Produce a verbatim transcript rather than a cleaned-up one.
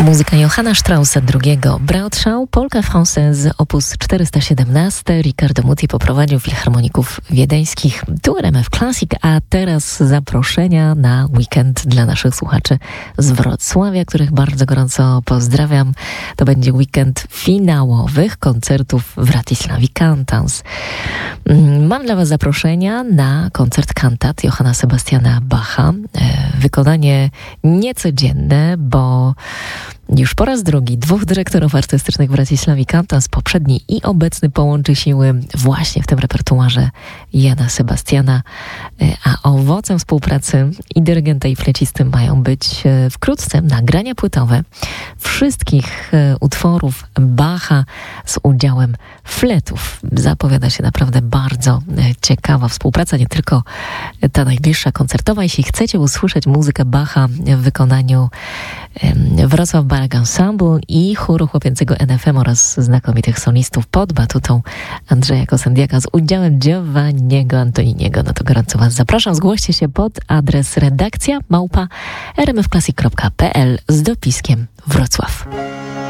Muzyka Johanna Straussa drugiego. Brautschau, Polka Française, opus czterysta siedemnaście. Riccardo Muti poprowadził filharmoników wiedeńskich. Tu R M F Classic, a teraz zaproszenia na weekend dla naszych słuchaczy z Wrocławia, których bardzo gorąco pozdrawiam. To będzie weekend finałowych koncertów w Wratislavi Cantans. Mam dla Was zaproszenia na koncert kantat Johanna Sebastiana Bacha. Wykonanie niecodzienne, bo już po raz drugi dwóch dyrektorów artystycznych w Wratislavi Cantans, poprzedni i obecny, połączy siły właśnie w tym repertuarze Jana Sebastiana, a owocem współpracy i dyrygenta, i flecisty mają być wkrótce nagrania płytowe wszystkich utworów Bacha z udziałem fletów. Zapowiada się naprawdę bardzo ciekawa współpraca, nie tylko ta najbliższa koncertowa. Jeśli chcecie usłyszeć muzykę Bacha w wykonaniu Wrocław Barak Ensemble i chóru chłopięcego N F M oraz znakomitych solistów pod batutą Andrzeja Kosendiaka z udziałem Giovanniego Antoniniego, no to gorąco Was zapraszam. Zgłoście się pod adres redakcja małpa r m f classic kropka p l z dopiskiem Wrocław.